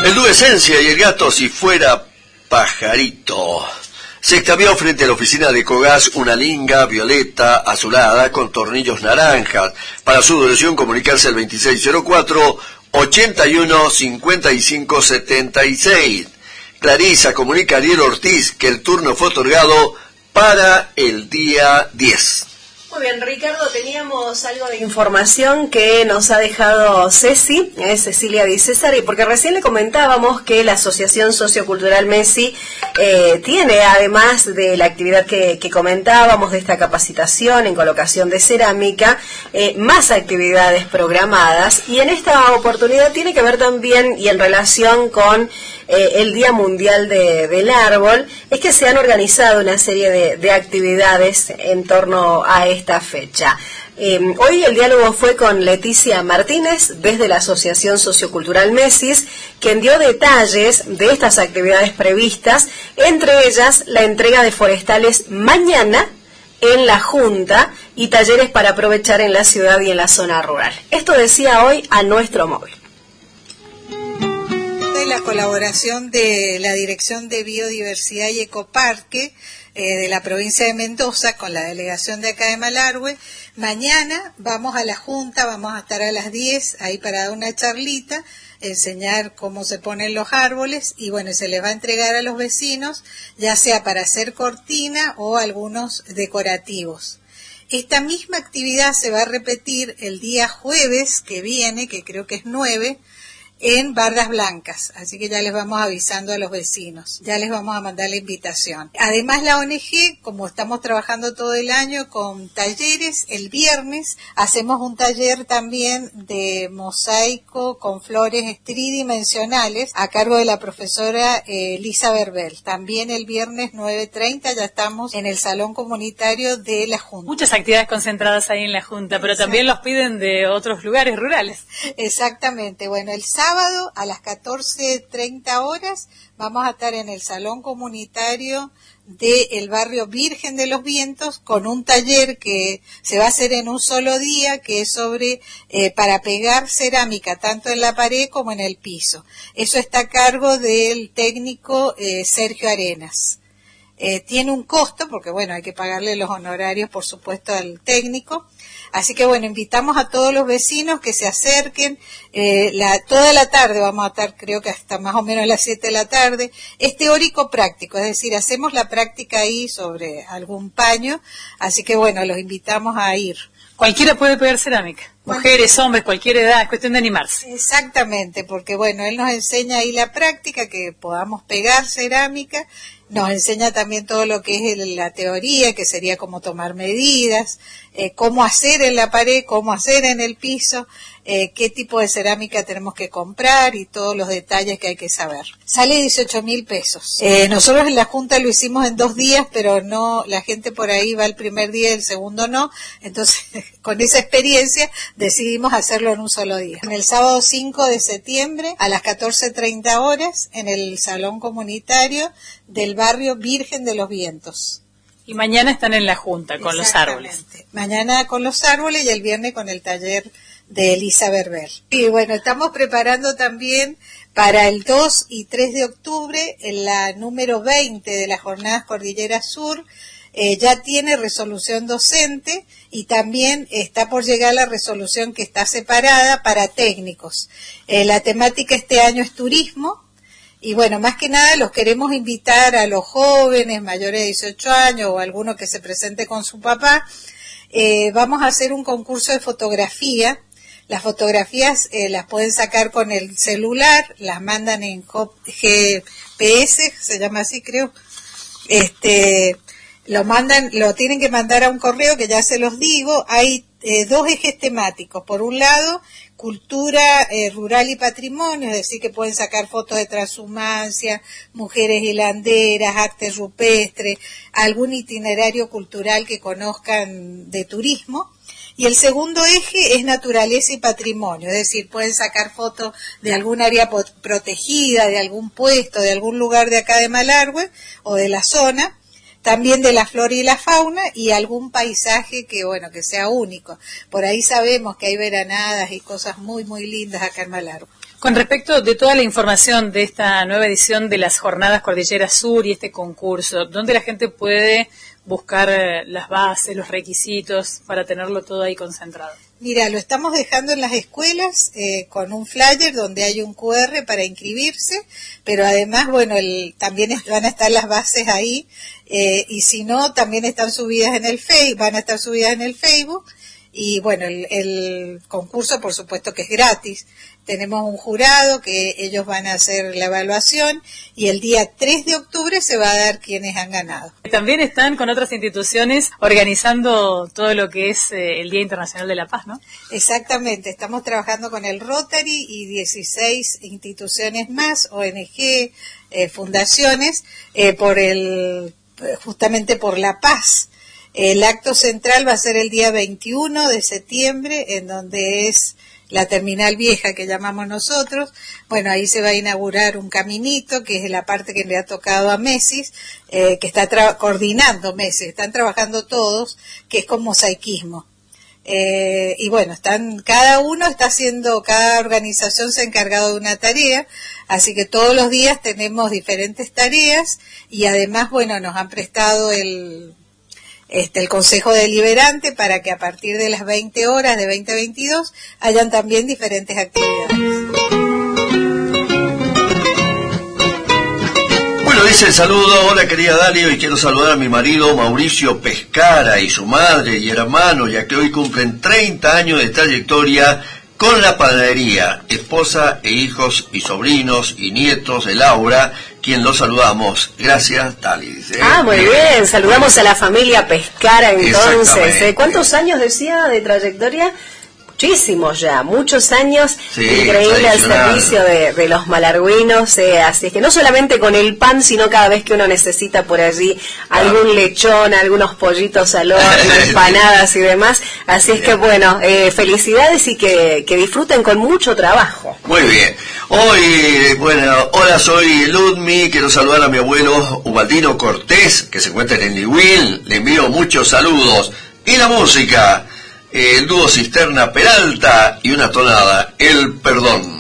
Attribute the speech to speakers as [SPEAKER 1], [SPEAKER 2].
[SPEAKER 1] El dúo Esencia y el gato si fuera pajarito. Se extravió frente a la oficina de Cogás una linga violeta azulada con tornillos naranjas. Para su devolución comunicarse al 2604-815576. Clarisa comunica a Ariel Ortiz que el turno fue otorgado para el día 10.
[SPEAKER 2] Muy bien, Ricardo, teníamos algo de información que nos ha dejado Cecilia Di César, y porque recién le comentábamos que la Asociación Sociocultural Messi tiene, además de la actividad que comentábamos, de esta capacitación en colocación de cerámica, más actividades programadas, y en esta oportunidad tiene que ver también, y en relación con el Día Mundial del Árbol, es que se han organizado una serie de actividades en torno a esta fecha. Hoy el diálogo fue con Leticia Martínez, desde la Asociación Sociocultural Mesis, quien dio detalles de estas actividades previstas, entre ellas la entrega de forestales mañana en la Junta y talleres para aprovechar en la ciudad y en la zona rural. Esto decía hoy a nuestro móvil.
[SPEAKER 3] La colaboración de la Dirección de Biodiversidad y Ecoparque de la provincia de Mendoza con la delegación de acá de Malargüe. Mañana vamos a la Junta, vamos a estar a las 10 ahí para dar una charlita, enseñar cómo se ponen los árboles, y bueno, se les va a entregar a los vecinos, ya sea para hacer cortina o algunos decorativos. Esta misma actividad se va a repetir el día jueves que viene, que creo que es 9, en Bardas Blancas, así que ya les vamos avisando a los vecinos, ya les vamos a mandar la invitación. Además, la ONG, como estamos trabajando todo el año con talleres, el viernes hacemos un taller también de mosaico con flores tridimensionales a cargo de la profesora Lisa Berbel. También el viernes 9:30 ya estamos en el salón comunitario de la Junta.
[SPEAKER 4] Muchas actividades concentradas ahí en la Junta, pero también los piden de otros lugares rurales.
[SPEAKER 3] Exactamente. Bueno, el sábado a las 14:30 horas vamos a estar en el salón comunitario del barrio Virgen de los Vientos con un taller que se va a hacer en un solo día, que es sobre para pegar cerámica tanto en la pared como en el piso. Eso está a cargo del técnico Sergio Arenas. Tiene un costo porque bueno, hay que pagarle los honorarios por supuesto al técnico. Así que bueno, invitamos a todos los vecinos que se acerquen, toda la tarde vamos a estar, creo que hasta más o menos las 7 de la tarde, es teórico práctico, es decir, hacemos la práctica ahí sobre algún paño, así que bueno, los invitamos a ir.
[SPEAKER 4] Cualquiera puede pegar cerámica, mujeres, hombres, cualquier edad, es cuestión de animarse.
[SPEAKER 3] Exactamente, porque bueno, él nos enseña ahí la práctica, que podamos pegar cerámica, nos enseña también todo lo que es la teoría, que sería cómo tomar medidas, cómo hacer en la pared, cómo hacer en el piso, qué tipo de cerámica tenemos que comprar y todos los detalles que hay que saber. Sale 18.000 pesos. Nosotros en la Junta lo hicimos en 2 días, pero no, la gente por ahí va el primer día y el segundo no, entonces con esa experiencia decidimos hacerlo en un solo día. En el sábado 5 de septiembre a las 14:30 horas en el salón comunitario del barrio Virgen de los Vientos.
[SPEAKER 4] Y mañana están en la Junta con los árboles.
[SPEAKER 3] Mañana con los árboles y el viernes con el taller de Elisa Berber. Y bueno, estamos preparando también para el 2 y 3 de octubre, en la número 20 de las Jornadas Cordillera Sur, ya tiene resolución docente y también está por llegar la resolución que está separada para técnicos. La temática este año es turismo. Y bueno, más que nada los queremos invitar a los jóvenes mayores de 18 años o alguno que se presente con su papá. Vamos a hacer un concurso de fotografía. Las fotografías las pueden sacar con el celular, las mandan en GPS, se llama así creo. Lo tienen que mandar a un correo que ya se los digo. Hay 2 ejes temáticos. Por un lado, cultura rural y patrimonio, es decir, que pueden sacar fotos de transhumancia, mujeres hilanderas, arte rupestre, algún itinerario cultural que conozcan de turismo. Y el segundo eje es naturaleza y patrimonio, es decir, pueden sacar fotos de algún área protegida, de algún puesto, de algún lugar de acá de Malargüe o de la zona, también de la flora y la fauna y algún paisaje que, bueno, que sea único. Por ahí sabemos que hay veranadas y cosas muy, muy lindas acá en Malargüe.
[SPEAKER 4] Con respecto de toda la información de esta nueva edición de las Jornadas Cordillera Sur y este concurso, ¿dónde la gente puede buscar las bases, los requisitos para tenerlo todo ahí concentrado?
[SPEAKER 3] Mira, lo estamos dejando en las escuelas con un flyer donde hay un QR para inscribirse, pero además, bueno, también van a estar las bases ahí, y si no, también están subidas en el van a estar subidas en el Facebook, y bueno, el concurso por supuesto que es gratis. Tenemos un jurado que ellos van a hacer la evaluación y el día 3 de octubre se va a dar quienes han ganado.
[SPEAKER 4] También están con otras instituciones organizando todo lo que es el Día Internacional de la Paz, ¿no?
[SPEAKER 3] Exactamente, estamos trabajando con el Rotary y 16 instituciones más, ONG, fundaciones, justamente por la paz. El acto central va a ser el día 21 de septiembre, en donde es la terminal vieja que llamamos nosotros. Bueno, ahí se va a inaugurar un caminito, que es la parte que le ha tocado a Mesis, que está coordinando Mesis, están trabajando todos, que es con mosaicismo. Y bueno, cada organización se ha encargado de una tarea, así que todos los días tenemos diferentes tareas, y además, bueno, nos han prestado el Consejo Deliberante para que a partir de las 20 horas de 20 a 22 hayan también diferentes actividades.
[SPEAKER 1] Bueno, dice el saludo: hola querida Dali, hoy quiero saludar a mi marido Mauricio Pescara y su madre y hermano, ya que hoy cumplen 30 años de trayectoria con la panadería, esposa e hijos y sobrinos y nietos de Laura, quien los saludamos. Gracias, Dali, dice.
[SPEAKER 2] Muy bien, saludamos a la familia Pescara entonces. ¿Cuántos años decía de trayectoria? Muchísimos ya, muchos años, sí, increíble el servicio de los malargüinos, así es que no solamente con el pan, sino cada vez que uno necesita por allí algún lechón, algunos pollitos al horno, empanadas y demás, así es que bueno, felicidades y que disfruten con mucho trabajo.
[SPEAKER 1] Muy bien, hoy, bueno, hola, soy Ludmi, quiero saludar a mi abuelo Ubaldino Cortés, que se encuentra en Niwil, le envío muchos saludos, y la música, el dúo Cisterna Peralta y una tonada, El Perdón.